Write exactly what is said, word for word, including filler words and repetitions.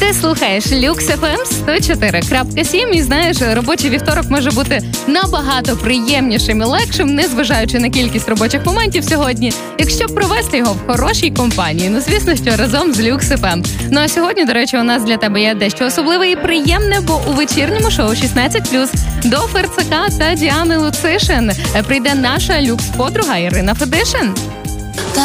Ти слухаєш Люкс еф ем сто чотири крапка сім і знаєш, робочий вівторок може бути набагато приємнішим і легшим, незважаючи на кількість робочих моментів сьогодні, якщо провести його в хорошій компанії. Ну, звісно, що разом з Люкс еф ем. Ну, а сьогодні, до речі, у нас для тебе є дещо особливе і приємне, бо у вечірньому шоу шістнадцять плюс до Ферцака та Діани Луцишин прийде наша люкс-подруга Ірина Федишин.